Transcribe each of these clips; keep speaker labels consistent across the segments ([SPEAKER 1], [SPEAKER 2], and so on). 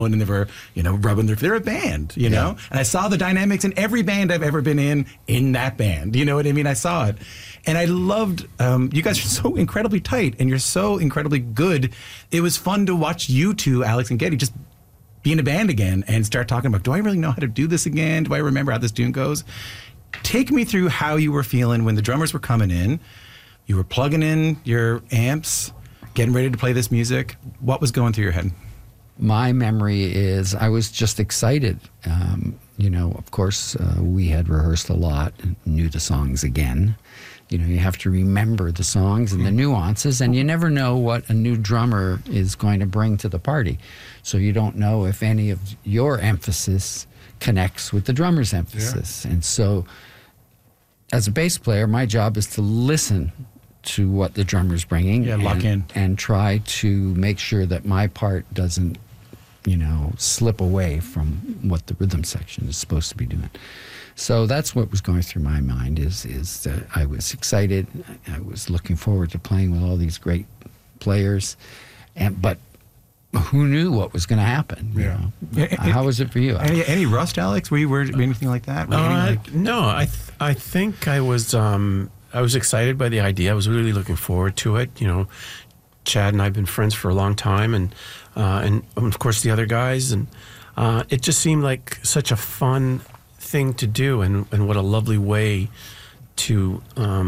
[SPEAKER 1] and they were, rubbing they're a band, know? And I saw the dynamics in every band I've ever been in that band. You know what I mean? I saw it. And I loved, you guys are so incredibly tight and you're so incredibly good. It was fun to watch you two, Alex and Geddy, just be in a band again and start talking about, do I really know how to do this again? Do I remember how this tune goes? Take me through how you were feeling when the drummers were coming in. You were plugging in your amps, getting ready to play this music. What was going through your head?
[SPEAKER 2] My memory is I was just excited. Of course, we had rehearsed a lot and knew the songs again. You have to remember the songs and the nuances, and you never know what a new drummer is going to bring to the party. So you don't know if any of your emphasis connects with the drummer's emphasis. Yeah. And so as a bass player, my job is to listen to what the drummer's bringing.
[SPEAKER 1] Yeah, lock in.
[SPEAKER 2] And try to make sure that my part doesn't, slip away from what the rhythm section is supposed to be doing. So that's what was going through my mind is that I was excited. I was looking forward to playing with all these great players. But who knew what was going to happen? You know? How was it for you?
[SPEAKER 1] Any rust, Alex? Were you anything like that?
[SPEAKER 3] No, I think I was excited by the idea. I was really looking forward to it. Chad and I have been friends for a long time, and of course the other guys, and it just seemed like such a fun thing to do, and what a lovely way to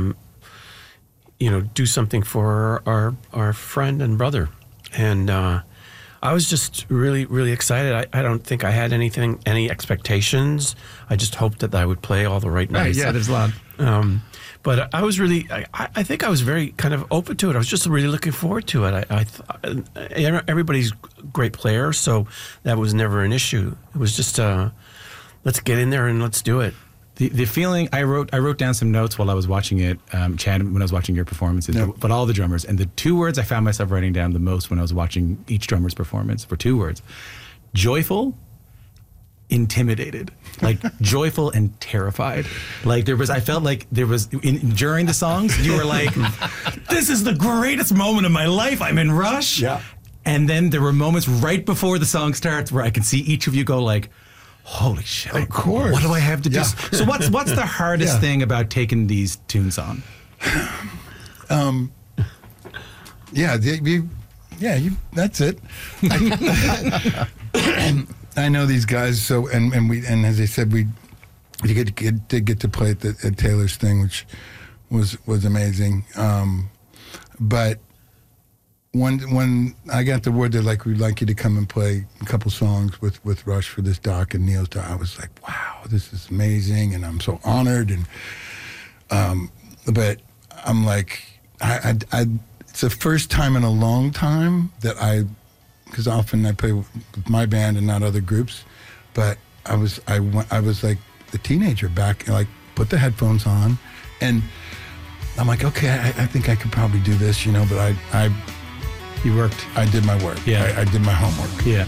[SPEAKER 3] do something for our friend and brother. And I was just really, really excited. I don't think I had any expectations. I just hoped that I would play all the right notes.
[SPEAKER 1] Yeah, there's a lot.
[SPEAKER 3] But I was really, I think I was very kind of open to it. I was just really looking forward to it. Everybody's a great player, so that was never an issue. It was just, let's get in there and let's do it.
[SPEAKER 1] The feeling, I wrote down some notes while I was watching it, Chad, when I was watching your performances, but all the drummers. And the two words I found myself writing down the most when I was watching each drummer's performance were two words: joyful, intimidated. Like joyful and terrified. Like I felt like there was, during the songs, you were like, this is the greatest moment of my life. I'm in Rush.
[SPEAKER 4] Yeah.
[SPEAKER 1] And then there were moments right before the song starts where I can see each of you go like, holy shit.
[SPEAKER 4] Of course.
[SPEAKER 1] What do I have to do? So what's the hardest thing about taking these tunes on?
[SPEAKER 4] That's it. I know these guys, and as I said, we did get to play at Taylor's thing, which was amazing. But when I got the word that we'd like you to come and play a couple songs with Rush for this doc and Neil's doc, I was like, wow, this is amazing, and I'm so honored. And but I'm like, it's the first time in a long time that because often I play with my band and not other groups, but I was like a teenager back, and put the headphones on, and I'm like, okay, I think I could probably do this, but
[SPEAKER 1] You worked.
[SPEAKER 4] I did my work.
[SPEAKER 1] Yeah.
[SPEAKER 4] I did my homework.
[SPEAKER 1] Yeah.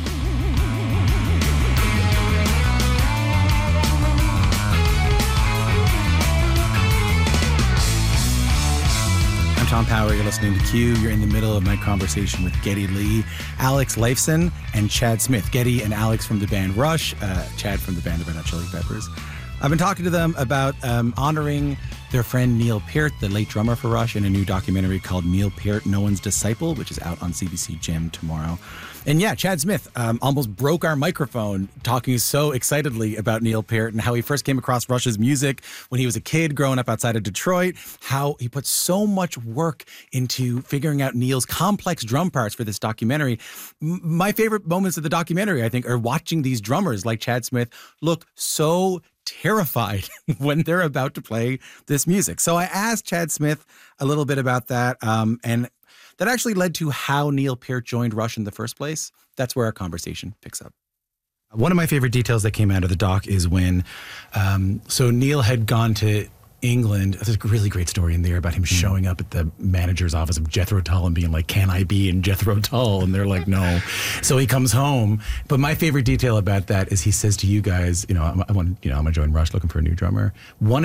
[SPEAKER 1] I'm Tom Power. You're listening to Q. You're in the middle of my conversation with Geddy Lee, Alex Lifeson, and Chad Smith. Geddy and Alex from the band Rush, Chad from the band the Red Hot Chili Peppers. I've been talking to them about honoring their friend Neil Peart, the late drummer for Rush, in a new documentary called Neil Peart, No One's Disciple, which is out on CBC Gem tomorrow. And yeah, Chad Smith almost broke our microphone talking so excitedly about Neil Peart and how he first came across Rush's music when he was a kid growing up outside of Detroit, how he put so much work into figuring out Neil's complex drum parts for this documentary. My favorite moments of the documentary, I think, are watching these drummers like Chad Smith look so terrified when they're about to play this music. So I asked Chad Smith a little bit about that, and that actually led to how Neil Peart joined Rush in the first place. That's where our conversation picks up. One of my favorite details that came out of the doc is when, so Neil had gone to England. There's a really great story in there about him showing up at the manager's office of Jethro Tull and being like, can I be in Jethro Tull? And they're like, no. So he comes home. But my favorite detail about that is he says to you guys, I'm going to join Rush looking for a new drummer. One